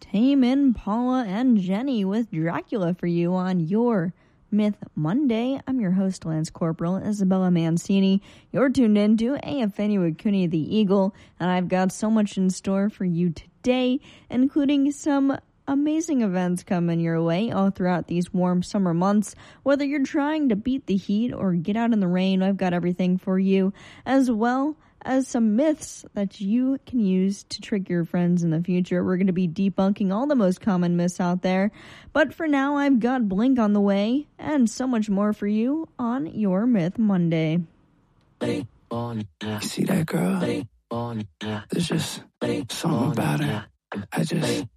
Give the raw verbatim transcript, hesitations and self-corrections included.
Tame Impala and Jenny with Dracula for you on your Myth Monday. I'm your host, Lance Corporal Isabella Mancini. You're tuned in to A F N U Acuna the Eagle, and I've got so much in store for you today, including some amazing events coming your way all throughout these warm summer months. Whether you're trying to beat the heat or get out in the rain, I've got everything for you, as well as some myths that you can use to trick your friends in the future. We're going to be debunking all the most common myths out there. But for now, I've got Blink on the way and so much more for you on your Myth Monday. You see that girl? There's just something about her. I just